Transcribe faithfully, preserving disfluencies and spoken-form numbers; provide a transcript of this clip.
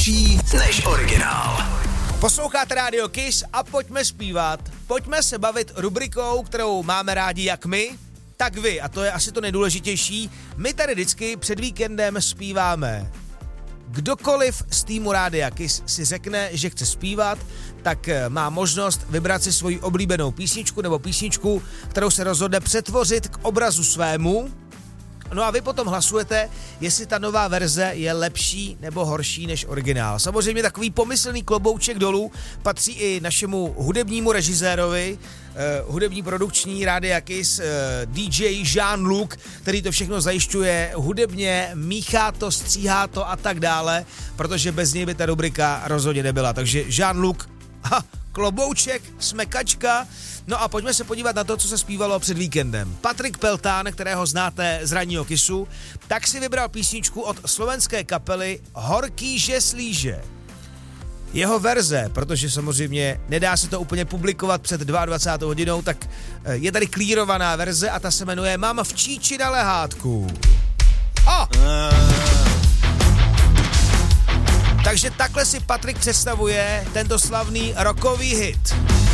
lepší než originál. Posloucháte Radio Kiss a pojďme zpívat. Pojďme se bavit rubrikou, kterou máme rádi jak my, tak vy. A to je asi to nejdůležitější. My tady vždycky před víkendem zpíváme. Kdokoliv z týmu Rádia Kiss si řekne, že chce zpívat, tak má možnost vybrat si svoji oblíbenou písničku nebo písničku, kterou se rozhodne přetvořit k obrazu svému. No a vy potom hlasujete, jestli ta nová verze je lepší nebo horší než originál. Samozřejmě takový pomyslný klobouček dolů patří i našemu hudebnímu režisérovi, eh, hudební produkční Rádia Kiss, eh, D J Jean-Luc, který to všechno zajišťuje hudebně, míchá to, stříhá to a tak dále, protože bez něj by ta rubrika rozhodně nebyla. Takže Jean-Luc, ha, klobouček, smekačka. No a pojďme se podívat na to, co se zpívalo před víkendem. Patrik Peltán, kterého znáte z ranního Kissu, tak si vybral písničku od slovenské kapely Horký že slíže. Jeho verze, protože samozřejmě nedá se to úplně publikovat před dvacátou druhou hodinou, tak je tady klírovaná verze a ta se jmenuje Mám v číči na lehátku. Oh! Takže takhle si Patrik představuje tento slavný rockový hit.